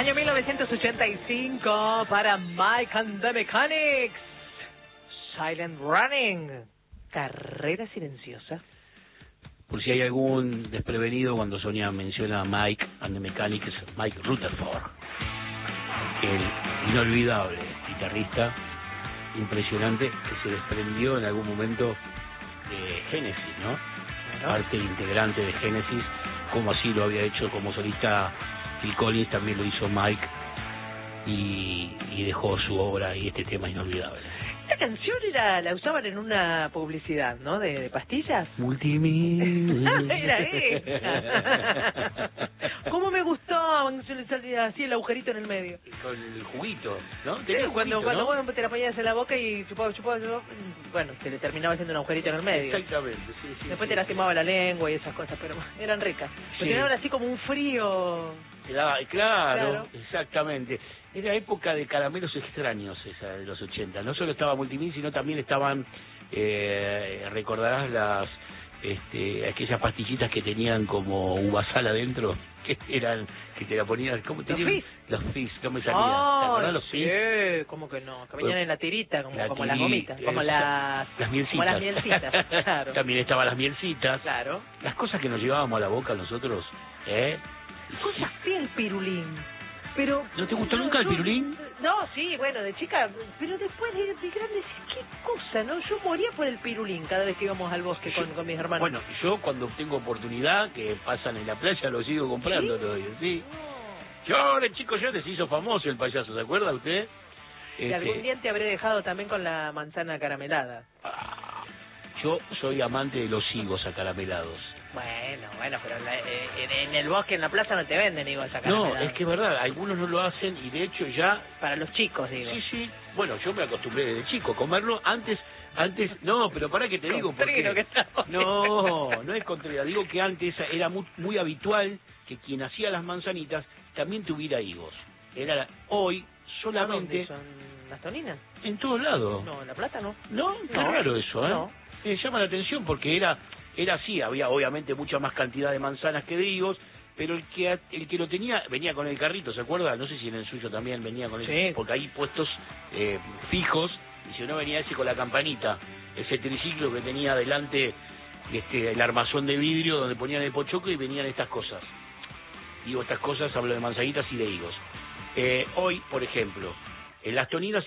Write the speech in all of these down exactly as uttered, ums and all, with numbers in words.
Año mil novecientos ochenta y cinco para Mike and the Mechanics. Silent Running. Carrera silenciosa. Por si hay algún desprevenido, cuando Sonia menciona a Mike and the Mechanics, Mike Rutherford, el inolvidable guitarrista impresionante que se desprendió en algún momento de Genesis, ¿no? Claro. Parte integrante de Genesis, como así lo había hecho como solista Phil Collins, también lo hizo Mike, y, y dejó su obra y este tema inolvidable. Esta canción era, la usaban en una publicidad, ¿no? De, de pastillas. Multimil. Era esa. ¿Cómo me gustaba cuando se le salía así el agujerito en el medio? Con el juguito, ¿no? Sí, Tenía cuando, juguito, cuando ¿no? vos te la ponías en la boca y chupaba, chupaba, chupaba, bueno, se le terminaba haciendo un agujerito en el medio. Exactamente, sí, sí. Después sí, te lastimaba sí. la lengua y esas cosas, pero eran ricas. Sí. Pero quedaban así como un frío. Claro, claro, Claro. exactamente. Era época de caramelos extraños esa de los ochenta. No solo estaba Multimil, sino también estaban, eh, recordarás las, este, aquellas pastillitas que tenían como uvasal adentro, que eran, que te la ponían, ¿cómo te ¿Los digo? Fizz? Los Fizz, no me salía. Oh, ¿Te acordás los sí, Fizz? ¿cómo que no? Que venían en la tirita, como, La como las tiri- gomitas, como eh, las... las mielcitas. Como las mielcitas, claro. También estaban las mielcitas. Claro. Las cosas que nos llevábamos a la boca nosotros, ¿eh? Cosas sí, el pirulín. Pero... ¿No te gustó nunca el yo- pirulín? No, sí, bueno, de chica, pero después de, de grande, decís, qué cosa, ¿no? Yo moría por el pirulín cada vez que íbamos al bosque con, con mis hermanos. Bueno, yo cuando tengo oportunidad, que pasan en la playa, lo sigo comprando ¿Sí? todavía, sí. No. Yo, de chico, yo se hizo famoso el payaso, ¿se acuerda usted? Y Este, algún día te habré dejado también con la manzana caramelada. ah, yo soy amante de los higos acaramelados. Bueno, bueno, pero en, la- eh, en, en el bosque, en la plaza no te venden, digo, esa No, caramelada. es que es verdad, algunos no lo hacen y de hecho ya... Para los chicos, digo. Sí, sí, bueno, yo me acostumbré desde chico a comerlo. Antes, antes, no, pero para que te digo, Contrero que porque... estamos. No, no es contrario, digo que antes era muy, muy habitual que quien hacía las manzanitas también tuviera higos. Era la- hoy solamente... ¿Dónde son las toninas? En todos lados. No, en La Plata no. No, qué No. raro eso, ¿eh? No. Me llama la atención porque era era así, había obviamente mucha más cantidad de manzanas que de higos, pero el que el que lo tenía venía con el carrito, ¿se acuerda? No sé si en el suyo también venía con el, Sí. porque hay puestos eh, fijos, y si no venía ese con la campanita, ese triciclo que tenía adelante este el armazón de vidrio donde ponían el pochoclo y venían estas cosas. Digo estas cosas, hablo de manzanitas y de higos. Eh, hoy, por ejemplo, en las toninas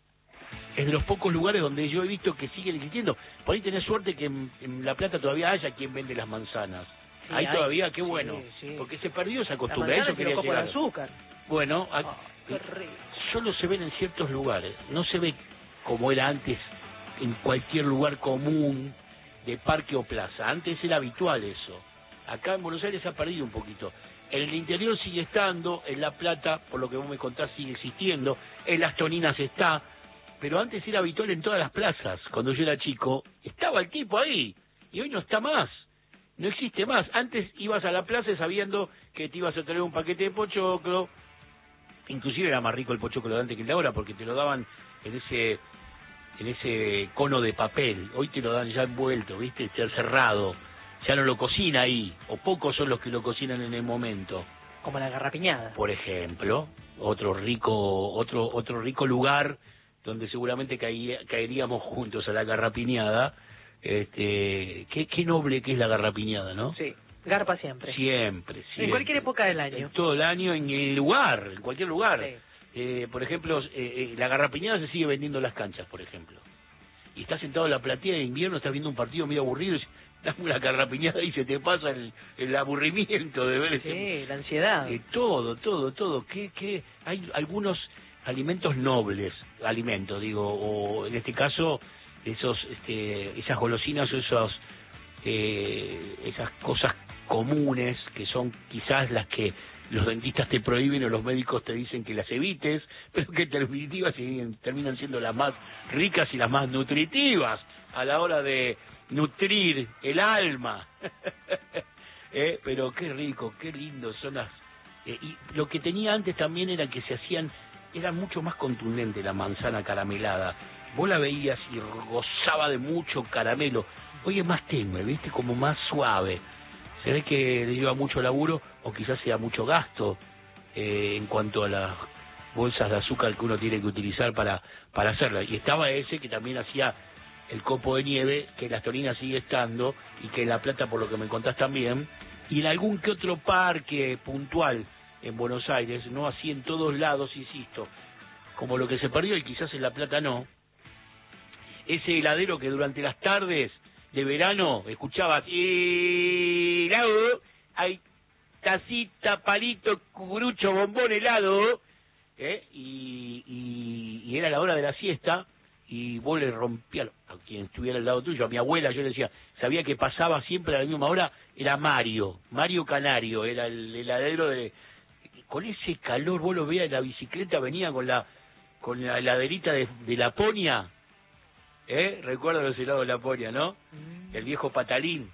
es de los pocos lugares donde yo he visto que siguen existiendo. Por ahí tenés suerte que en, en La Plata todavía haya quien vende las manzanas. Sí, hay hay. todavía, qué Sí, bueno. sí. Porque se perdió esa La costumbre. A manzana eso se quería lo como el llegar. azúcar. Bueno, a- Oh, qué rico. solo se ven en ciertos lugares. No se ve como era antes en cualquier lugar común de parque o plaza. Antes era habitual eso. Acá en Buenos Aires se ha perdido un poquito. En el interior sigue estando, en La Plata, por lo que vos me contás, sigue existiendo, en las toninas está, pero antes era habitual en todas las plazas. Cuando yo era chico, estaba el tipo ahí, y hoy no está más, no existe más. Antes ibas a la plaza sabiendo que te ibas a traer un paquete de pochoclo, inclusive era más rico el pochoclo de antes que el de ahora, porque te lo daban en ese en ese cono de papel. Hoy te lo dan ya envuelto, ¿viste? Ya cerrado. Ya no lo cocina ahí, o pocos son los que lo cocinan en el momento. Como la garrapiñada. Por ejemplo, otro rico otro otro rico lugar donde seguramente caía, caeríamos juntos a la garrapiñada. Este, qué, qué noble que es la garrapiñada, ¿no? Sí, garpa siempre. Siempre, siempre. En cualquier época del año. En todo el año, en el lugar, en cualquier lugar. Sí. Eh, por ejemplo, eh, eh, la garrapiñada se sigue vendiendo en las canchas, por ejemplo. Y estás sentado en la platea de invierno, estás viendo un partido medio aburrido, y dame una garrapiñada y se te pasa el, el aburrimiento de ver ese... Sí, la ansiedad. Eh, todo, todo, todo. ¿Qué, qué? Hay algunos alimentos nobles, alimentos, digo, o en este caso, esos, este, esas golosinas o esos, eh, esas cosas comunes que son quizás las que los dentistas te prohíben o los médicos te dicen que las evites, pero que en definitiva siguen- terminan siendo las más ricas y las más nutritivas a la hora de nutrir el alma. eh, pero qué rico, qué lindo son las... eh, y lo que tenía antes también era que se hacían, era mucho más contundente la manzana caramelada. Vos la veías y gozaba de mucho caramelo. Hoy es más tenue, ¿viste? Como más suave. Se ve que le lleva mucho laburo o quizás sea mucho gasto eh, en cuanto a las bolsas de azúcar que uno tiene que utilizar para, para hacerla. Y estaba ese que también hacía el copo de nieve, que en Las Toninas sigue estando, y que en La Plata, por lo que me contás también, y en algún que otro parque puntual en Buenos Aires, no así en todos lados, insisto, como lo que se perdió y quizás en La Plata no, ese heladero que durante las tardes de verano escuchabas, y helado, hay tacita, palito, cucurucho, bombón, helado, ¿eh? y, y, y era la hora de la siesta, y vos le rompías a quien estuviera al lado tuyo, a mi abuela, yo le decía, sabía que pasaba siempre a la misma hora, era Mario, Mario Canario, era el heladero de... Con ese calor, vos lo veías, la bicicleta venía con la con la heladerita de, de Laponia, ¿eh? Recuerdo los helados de Laponia, ¿no? Mm. El viejo patalín.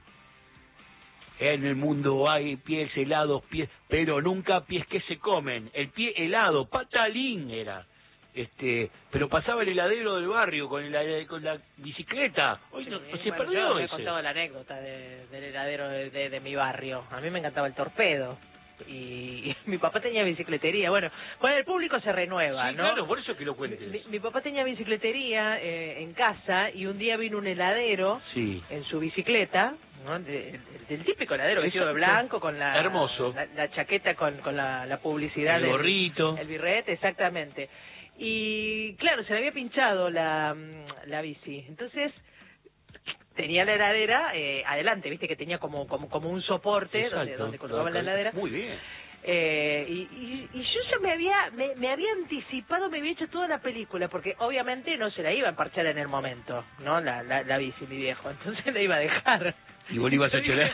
En el mundo hay pies helados, pies, pero nunca pies que se comen. El pie helado, patalín era. Este, pero pasaba el heladero del barrio con la, con la bicicleta. Hoy no, sí, se bueno, perdió yo ese. he contado la anécdota de, del heladero de, de, de mi barrio. A mí me encantaba el torpedo. Y, y mi papá tenía bicicletería. Bueno, con el público se renueva, Sí, ¿no? claro, por eso que lo cuentes. Mi, mi papá tenía bicicletería eh, en casa y un día vino un heladero sí. en su bicicleta, ¿no? De, de, del típico heladero vestido de blanco con la hermoso la, la chaqueta con, con la, la publicidad el del gorrito, el birrete, exactamente. Y claro, se le había pinchado la, la bici. Entonces tenía la heladera eh, adelante, viste que tenía como como como un soporte. Exacto, donde donde colocaban la heladera. Muy bien. Eh, y, y, y yo ya me había me, me había anticipado, me había hecho toda la película, porque obviamente no se la iba a emparchar en el momento, ¿no? La, la, la bici, mi viejo, entonces la iba a dejar. ¿Y vos le ibas a chorar?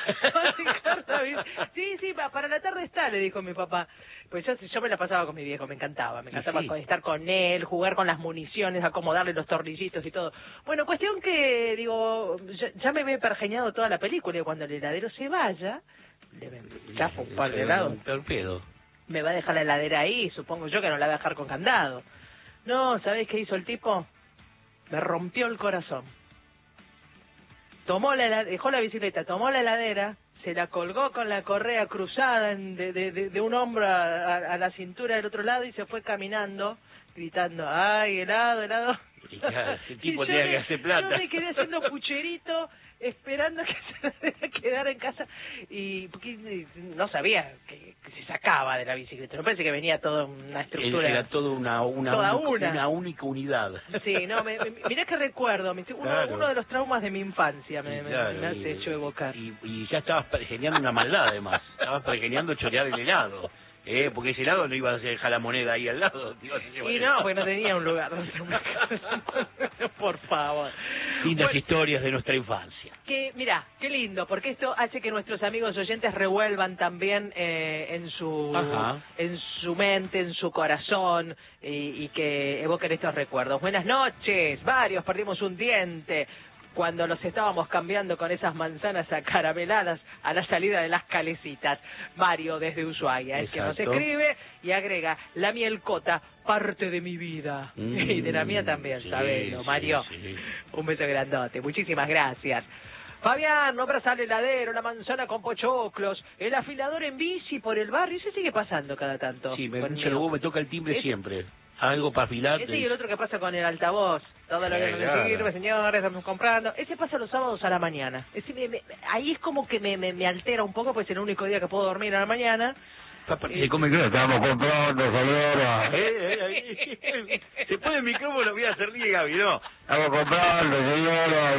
Sí, sí, para la tarde está, le dijo mi papá. Pues yo, yo me la pasaba con mi viejo, me encantaba, me encantaba sí. estar con él, jugar con las municiones, acomodarle los tornillitos y todo. Bueno, cuestión que, digo, ya, ya me había pergeñado toda la película, y cuando el heladero se vaya, le chafo un par de helados. Un torpedo. Me va a dejar la heladera ahí, supongo yo que no la va a dejar con candado. No, ¿sabés qué hizo el tipo? Me rompió el corazón. Tomó la dejó la bicicleta, tomó la heladera, se la colgó con la correa cruzada en, de, de, de, de un hombro a, a, a la cintura del otro lado y se fue caminando, gritando, ¡ay, helado, helado! Y claro, ese tipo tenía que hacer plata. Yo me quedé haciendo pucherito, esperando que se quedara en casa, y porque no sabía que, que se sacaba de la bicicleta. No pensé que venía toda una estructura. Era todo una una, toda única, una. una única unidad. Sí, no, me, me, mirá que recuerdo, me, uno, claro. uno de los traumas de mi infancia me, sí, claro, me, me hace hecho evocar. Y, y ya estabas pergeñando una maldad, además. Estabas pergeñando chorear el helado. Eh, porque ese helado no iba a dejar la moneda ahí al lado. Y no, porque no tenía un lugar donde hacer una casa. Por favor. Lindas bueno, historias de nuestra infancia. Que, mira, qué lindo, porque esto hace que nuestros amigos oyentes revuelvan también eh, en su Ajá. en su mente, en su corazón, y, y que evoquen estos recuerdos. Buenas noches, varios perdimos un diente cuando los estábamos cambiando con esas manzanas acarameladas a la salida de las calecitas. Mario desde Ushuaia es que nos escribe y agrega, la mielcota, parte de mi vida. Mm, y de la mía también, sí, sabelo, sí, Mario. Sí. Un beso grandote, muchísimas gracias. Fabián, no abrazar el heladero, la manzana con pochoclos, el afilador en bici por el barrio, eso sigue pasando cada tanto. Sí, me, luego me toca el timbre es, siempre. Algo para afilar. Ese y el otro que pasa con el altavoz. Todo lo que no le sirve, señores, estamos comprando. Ese pasa los sábados a la mañana. Ese me, me, ahí es como que me, me, me altera un poco, pues es el único día que puedo dormir a la mañana. Se come que estamos comprando, señora. Eh, eh, se pone el micrófono, voy a hacer lío, Gaby, ¿no? Estamos comprando, señora,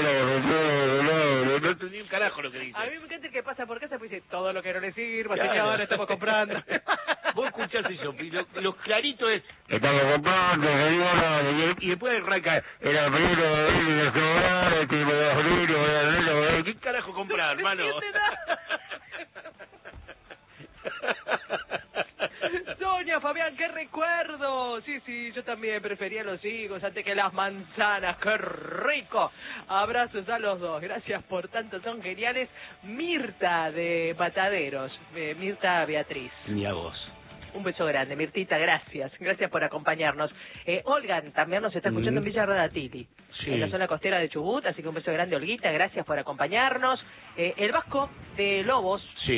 no entendí un carajo lo que dice. A mí me encanta el que pasa por casa, pues dice, todo lo que no le sirva, claro. Señora, estamos comprando. Vos escuchás eso, lo, lo clarito es, estamos comprando, señora, y después arranca, era primero de sobrar, el tipo de frío, ¿qué carajo comprar, hermano? Doña Fabián, qué recuerdo. Sí, sí, yo también prefería los higos antes que las manzanas. Qué rico. Abrazos a los dos. Gracias por tanto, son geniales. Mirta de Mataderos, eh, Mirta Beatriz. Ni a vos. Un beso grande, Mirtita, gracias. Gracias por acompañarnos. Eh, Olgan también nos está escuchando mm. en Villa Radatili, sí. En la zona costera de Chubut, así que un beso grande, Olguita, gracias por acompañarnos. Eh, el Vasco de Lobos sí.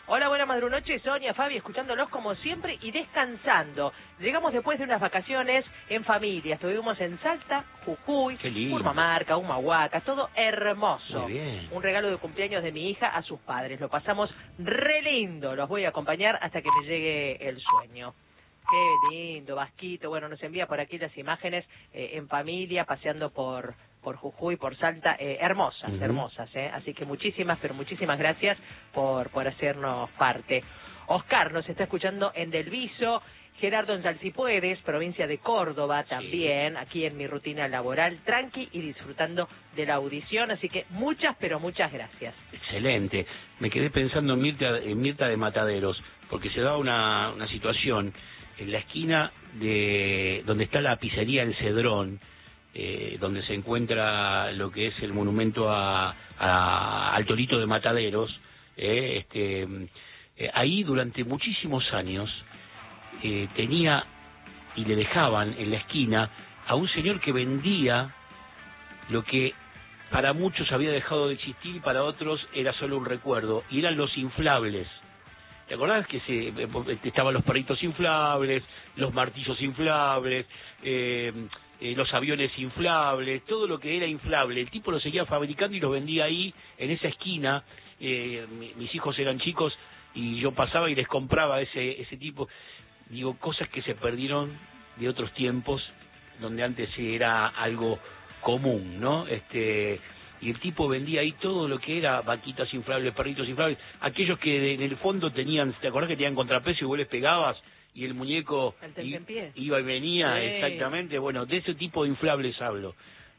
Hola, buena madrunoche, Sonia, Fabi, escuchándolos como siempre y descansando. Llegamos después de unas vacaciones en familia. Estuvimos en Salta, Jujuy, Purmamarca, Humahuaca, todo hermoso. Muy bien. Un regalo de cumpleaños de mi hija a sus padres. Lo pasamos re lindo. Los voy a acompañar hasta que me llegue el sueño. Qué lindo, Vasquito. Bueno, nos envía por aquí las imágenes eh, en familia, paseando por por Jujuy, por Salta, eh, hermosas, uh-huh. hermosas, ¿eh? Así que muchísimas, pero muchísimas gracias por, por hacernos parte. Oscar nos está escuchando en Del Viso, Gerardo en Salsipuedes, provincia de Córdoba también, sí. Aquí en mi rutina laboral, tranqui y disfrutando de la audición, así que muchas, pero muchas gracias. Excelente. Me quedé pensando en Mirta, en Mirta de Mataderos, porque se da una, una situación en la esquina de donde está la pizzería El Cedrón, eh, donde se encuentra lo que es el monumento a, a, al Torito de Mataderos, eh, este, eh, ahí durante muchísimos años eh, tenía y le dejaban en la esquina a un señor que vendía lo que para muchos había dejado de existir y para otros era solo un recuerdo, y eran los inflables. ¿Te acordás que se estaban los perritos inflables, los martillos inflables, eh, eh, los aviones inflables, todo lo que era inflable? El tipo lo seguía fabricando y los vendía ahí, en esa esquina. Eh, mi, mis hijos eran chicos y yo pasaba y les compraba ese, ese tipo. Digo, cosas que se perdieron de otros tiempos, donde antes era algo común, ¿no? Este... Y el tipo vendía ahí todo lo que era vaquitas inflables, perritos inflables, aquellos que en el fondo tenían, ¿te acordás que tenían contrapeso y vos les pegabas y el muñeco el iba y venía? Sí. Exactamente, bueno, de ese tipo de inflables hablo.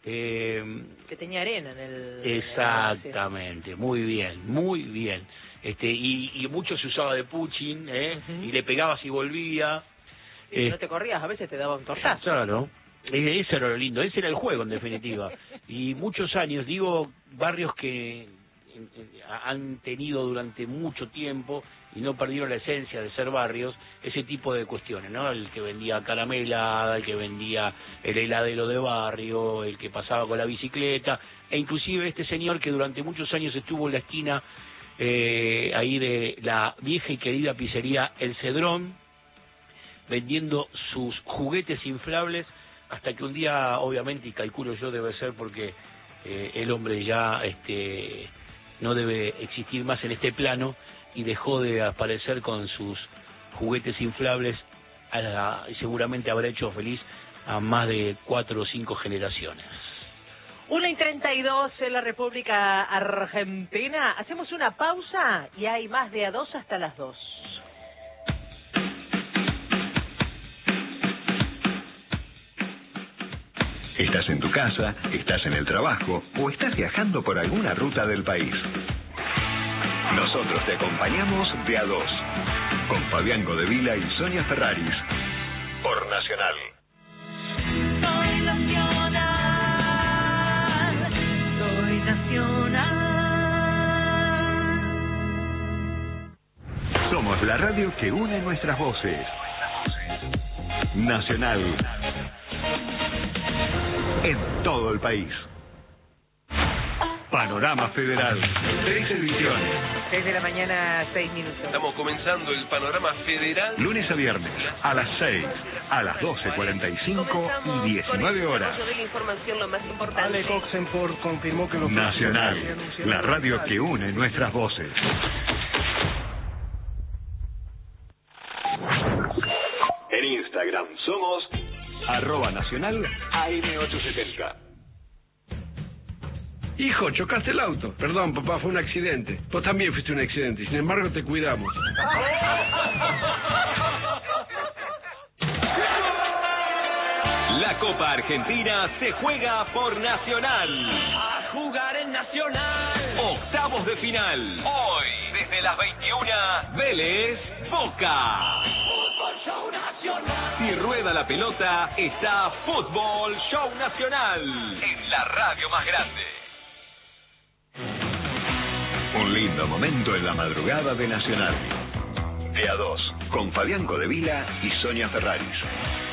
Eh, que tenía arena en el... Exactamente, en el... muy bien, muy bien. Este y, y mucho se usaba de puchín, ¿eh? Uh-huh. Y le pegabas y volvía. Y si eh, no te corrías, a veces te daba un tortazo. Claro. Ese era lo lindo, ese era el juego en definitiva. Y muchos años, digo, barrios que han tenido durante mucho tiempo y no perdieron la esencia de ser barrios, ese tipo de cuestiones, ¿no? El que vendía caramelada, el que vendía el heladero de barrio, el que pasaba con la bicicleta, e inclusive este señor que durante muchos años estuvo en la esquina eh, ahí de la vieja y querida pizzería El Cedrón, vendiendo sus juguetes inflables, hasta que un día, obviamente, y calculo yo debe ser porque eh, el hombre ya este no debe existir más en este plano y dejó de aparecer con sus juguetes inflables, a la, y seguramente habrá hecho feliz a más de cuatro o cinco generaciones. Una y treinta y dos en la República Argentina. Hacemos una pausa y hay más de a dos hasta las dos. Estás en tu casa, estás en el trabajo o estás viajando por alguna ruta del país. Nosotros te acompañamos de a dos, con Fabián Godevila y Sonia Ferraris, por Nacional. Soy Nacional, soy Nacional. Somos la radio que une nuestras voces. Nacional. En todo el país. Panorama Federal. Tres ediciones. seis de la mañana, seis minutos. Estamos comenzando el Panorama Federal. Lunes a viernes, a las seis, a las doce cuarenta y cinco y diecinueve horas. De la información, lo más importante. Alex Oxenford confirmó que lo Nacional, la radio que une nuestras voces. En Instagram somos arroba nacional A M ochocientos setenta. Hijo, chocaste el auto. Perdón, papá, fue un accidente. Vos también fuiste un accidente, sin embargo te cuidamos. La Copa Argentina se juega por Nacional. A jugar en Nacional. Octavos de final. Hoy, desde las veintiuna, Vélez, Boca. Fútbol Show Nacional. Si rueda la pelota, está Fútbol Show Nacional. En la radio más grande. Un lindo momento en la madrugada de Nacional. De a dos, con Fabián Godevila y Sonia Ferraris.